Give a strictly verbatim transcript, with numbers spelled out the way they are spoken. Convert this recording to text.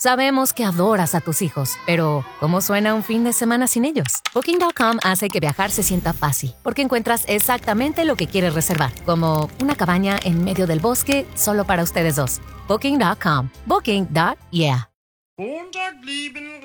Sabemos que adoras a tus hijos, pero ¿cómo suena un fin de semana sin ellos? Booking punto com hace que viajar se sienta fácil, porque encuentras exactamente lo que quieres reservar, como una cabaña en medio del bosque solo para ustedes dos. Booking punto com. Booking. Yeah.